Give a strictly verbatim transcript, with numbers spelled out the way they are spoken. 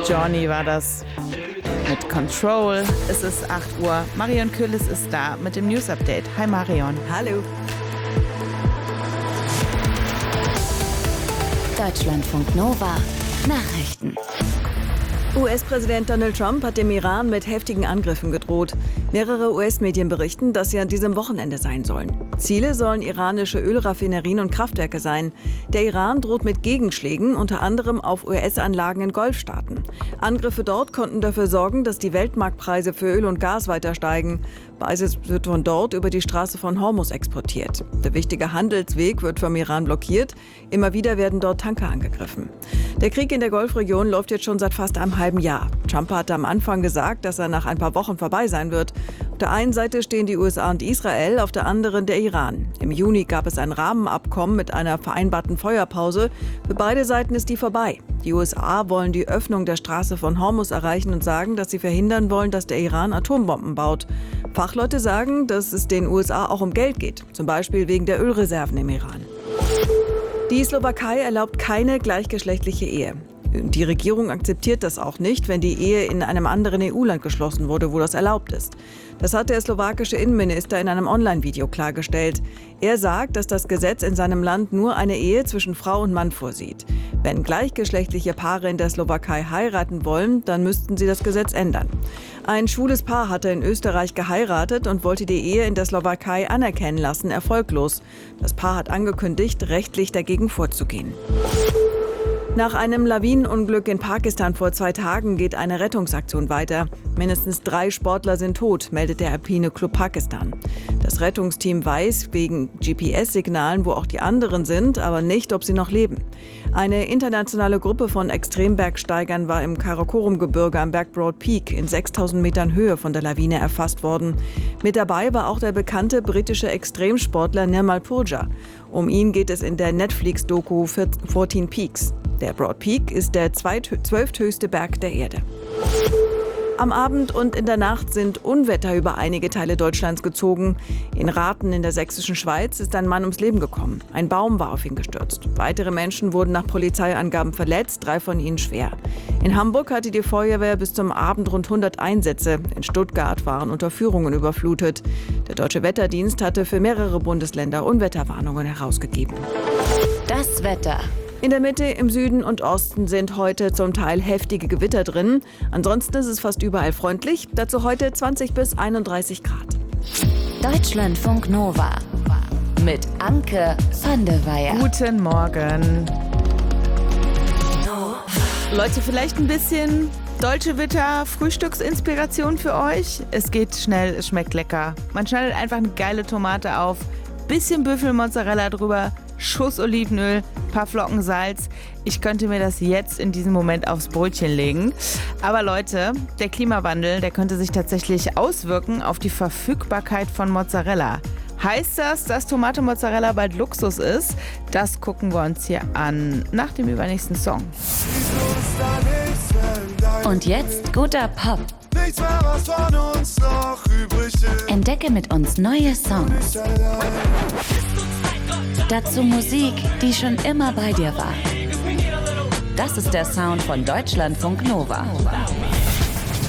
Johnny war das mit Control. Es ist acht Uhr. Marion Küllis ist da mit dem News Update. Hi Marion. Hallo. Deutschlandfunk Nova Nachrichten. U S-Präsident Donald Trump hat dem Iran mit heftigen Angriffen gedroht. Mehrere U S-Medien berichten, dass sie an diesem Wochenende sein sollen. Ziele sollen iranische Ölraffinerien und Kraftwerke sein. Der Iran droht mit Gegenschlägen, unter anderem auf U S-Anlagen in Golfstaaten. Angriffe dort konnten dafür sorgen, dass die Weltmarktpreise für Öl und Gas weiter steigen. Beides wird von dort über die Straße von Hormuz exportiert. Der wichtige Handelsweg wird vom Iran blockiert. Immer wieder werden dort Tanker angegriffen. Der Krieg in der Golfregion läuft jetzt schon seit fast einem halben Jahr. Trump hatte am Anfang gesagt, dass er nach ein paar Wochen vorbei sein wird. Auf der einen Seite stehen die U S A und Israel, auf der anderen der Iran. Im Juni gab es ein Rahmenabkommen mit einer vereinbarten Feuerpause. Für beide Seiten ist die vorbei. Die U S A wollen die Öffnung der Straße von Hormuz erreichen und sagen, dass sie verhindern wollen, dass der Iran Atombomben baut. Fachleute sagen, dass es den U S A auch um Geld geht, zum Beispiel wegen der Ölreserven im Iran. Die Slowakei erlaubt keine gleichgeschlechtliche Ehe. Die Regierung akzeptiert das auch nicht, wenn die Ehe in einem anderen E U-Land geschlossen wurde, wo das erlaubt ist. Das hat der slowakische Innenminister in einem Online-Video klargestellt. Er sagt, dass das Gesetz in seinem Land nur eine Ehe zwischen Frau und Mann vorsieht. Wenn gleichgeschlechtliche Paare in der Slowakei heiraten wollen, dann müssten sie das Gesetz ändern. Ein schwules Paar hatte in Österreich geheiratet und wollte die Ehe in der Slowakei anerkennen lassen, erfolglos. Das Paar hat angekündigt, rechtlich dagegen vorzugehen. Nach einem Lawinenunglück in Pakistan vor zwei Tagen geht eine Rettungsaktion weiter. Mindestens drei Sportler sind tot, meldet der Alpine Club Pakistan. Das Rettungsteam weiß wegen G P S-Signalen, wo auch die anderen sind, aber nicht, ob sie noch leben. Eine internationale Gruppe von Extrembergsteigern war im Karakorum-Gebirge am Berg Broad Peak in sechstausend Metern Höhe von der Lawine erfasst worden. Mit dabei war auch der bekannte britische Extremsportler Nirmal Purja. Um ihn geht es in der Netflix-Doku vierzehn Peaks. Der Broad Peak ist der zwölfthöchste Berg der Erde. Am Abend und in der Nacht sind Unwetter über einige Teile Deutschlands gezogen. In Rathen in der sächsischen Schweiz ist ein Mann ums Leben gekommen. Ein Baum war auf ihn gestürzt. Weitere Menschen wurden nach Polizeiangaben verletzt, drei von ihnen schwer. In Hamburg hatte die Feuerwehr bis zum Abend rund hundert Einsätze. In Stuttgart waren Unterführungen überflutet. Der Deutsche Wetterdienst hatte für mehrere Bundesländer Unwetterwarnungen herausgegeben. Das Wetter. In der Mitte, im Süden und Osten sind heute zum Teil heftige Gewitter drin. Ansonsten ist es fast überall freundlich. Dazu heute zwanzig bis einunddreißig Grad. Deutschlandfunk Nova mit Anke van der Weyer. Guten Morgen. Leute, vielleicht ein bisschen Dolce Vita Frühstücksinspiration für euch. Es geht schnell, es schmeckt lecker. Man schneidet einfach eine geile Tomate auf, bisschen Büffelmozzarella drüber, Schuss Olivenöl, paar Flocken Salz. Ich könnte mir das jetzt in diesem Moment aufs Brötchen legen. Aber Leute, der Klimawandel, der könnte sich tatsächlich auswirken auf die Verfügbarkeit von Mozzarella. Heißt das, dass Tomate Mozzarella bald Luxus ist? Das gucken wir uns hier an, nach dem übernächsten Song. Und jetzt guter Pop. Nichts mehr, was von uns noch übrig ist. Entdecke mit uns neue Songs. Dazu Musik, die schon immer bei dir war. Das ist der Sound von Deutschlandfunk Nova.